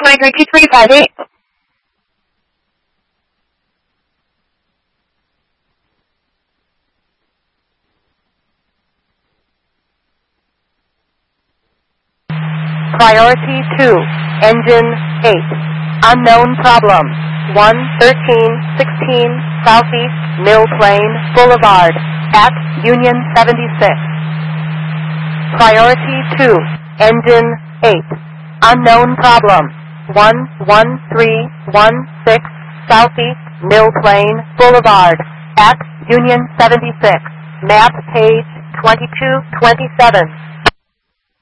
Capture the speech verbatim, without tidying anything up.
three three two three five eight. Priority two, engine eight. Unknown problem. one thirteen sixteen Southeast Mill Plain Boulevard at Union seventy-six. Priority two, engine eight. Unknown problem. one one three one six Southeast Mill Plain Boulevard at Union seventy-six. Map page twenty-two twenty-seven.